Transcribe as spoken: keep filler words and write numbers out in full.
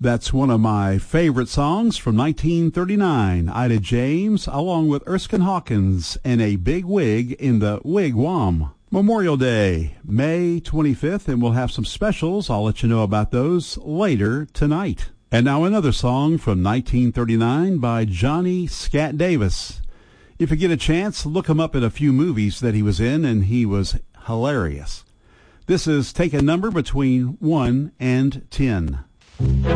That's one of my favorite songs from nineteen thirty-nine. Ida James, along with Erskine Hawkins, and a big wig in the Wigwam. Memorial Day, May twenty-fifth, and we'll have some specials. I'll let you know about those later tonight. And now another song from nineteen thirty-nine by Johnny Scat Davis. If you get a chance, look him up in a few movies that he was in, and he was hilarious. This is Take a Number Between one and ten.